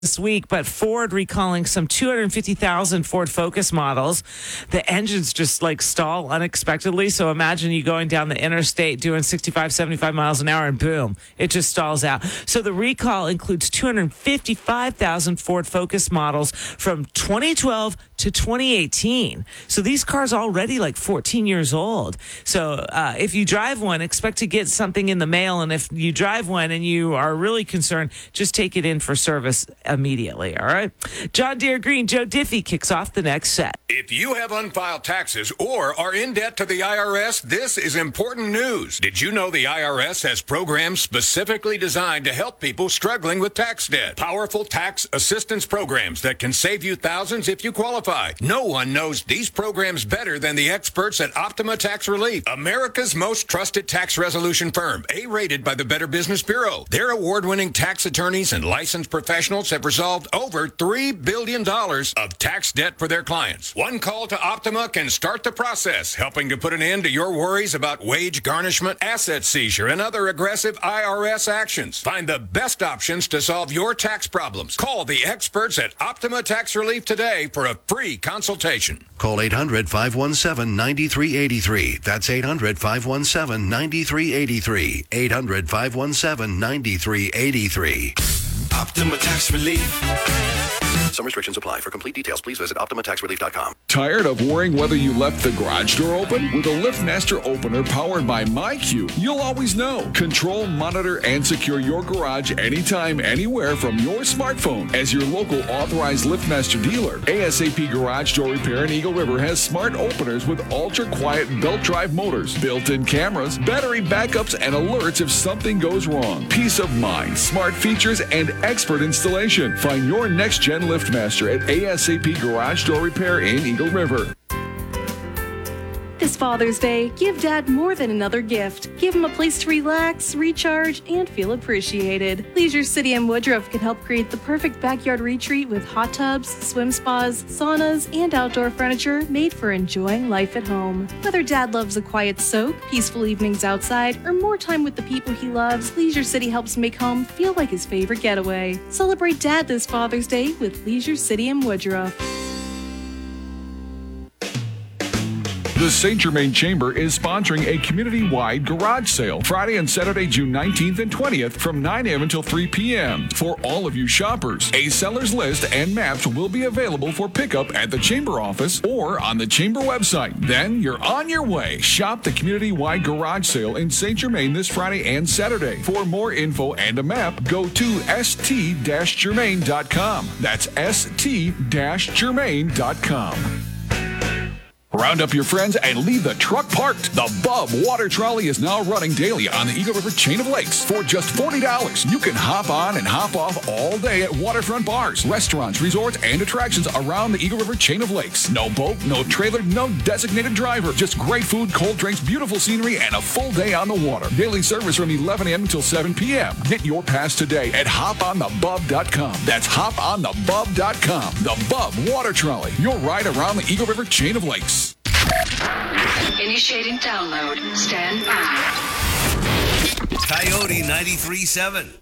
this week, but Ford recalling some 250,000 Ford Focus models. The engines just like stall unexpectedly. So imagine you going down the interstate doing 65, 75 miles an hour and boom, it just stalls out. So the recall includes 255,000 Ford Focus models from 2012 to 2018. So these cars are already like 14 years old. So if you drive one, expect to get something in the mail. And if you drive one and you are really concerned, just take it in for service immediately. All right. John Deere Green, Joe Diffie kicks off the next set. If you have unfiled taxes or are in debt to the IRS, this is important news. Did you know the IRS has programs specifically designed to help people struggling with tax debt? Powerful tax assistance programs that can save you thousands if you qualify. No one knows these programs better than the experts at Optima Tax Relief, America's most trusted tax resolution firm, A-rated by the Better Business Bureau. Their award-winning tax attorneys and licensed professionals have resolved over $3 billion of tax debt for their clients. One call to Optima can start the process, helping to put an end to your worries about wage garnishment, asset seizure, and other aggressive IRS actions. Find the best options to solve your tax problems. Call the experts at Optima Tax Relief today for a free consultation. Call 800-517-9383. That's 800-517-9383. 800-517-9383. Optima Tax Relief. Some restrictions apply. For complete details, please visit OptimaTaxRelief.com. Tired of worrying whether you left the garage door open? With a LiftMaster opener powered by MyQ, you'll always know. Control, monitor, and secure your garage anytime, anywhere from your smartphone. As your local authorized LiftMaster dealer, ASAP Garage Door Repair in Eagle River has smart openers with ultra-quiet belt drive motors, built-in cameras, battery backups, and alerts if something goes wrong. Peace of mind, smart features, and expert installation. Find your next-gen LiftMaster at ASAP Garage Door Repair in Eagle River. This Father's Day, give Dad more than another gift. Give him a place to relax, recharge, and feel appreciated. Leisure City in Woodruff can help create the perfect backyard retreat with hot tubs, swim spas, saunas, and outdoor furniture made for enjoying life at home. Whether Dad loves a quiet soak, peaceful evenings outside, or more time with the people he loves, Leisure City helps make home feel like his favorite getaway. Celebrate Dad this Father's Day with Leisure City in Woodruff. The St. Germain Chamber is sponsoring a community-wide garage sale Friday and Saturday, June 19th and 20th from 9 a.m. until 3 p.m. For all of you shoppers, a seller's list and maps will be available for pickup at the Chamber office or on the Chamber website. Then you're on your way. Shop the community-wide garage sale in St. Germain this Friday and Saturday. For more info and a map, go to st-germain.com. That's st-germain.com. Round up your friends and leave the truck parked. The Bub Water Trolley is now running daily on the Eagle River chain of lakes. For just $40, you can hop on and hop off all day at waterfront bars, restaurants, resorts, and attractions around the Eagle River chain of lakes. No boat, no trailer, no designated driver. Just great food, cold drinks, beautiful scenery, and a full day on the water. Daily service from 11 a.m. until 7 p.m. Get your pass today at hoponthebub.com. That's hoponthebub.com. The Bub Water Trolley, your ride around the Eagle River chain of lakes. Initiating download. Stand by. Coyote 93.7.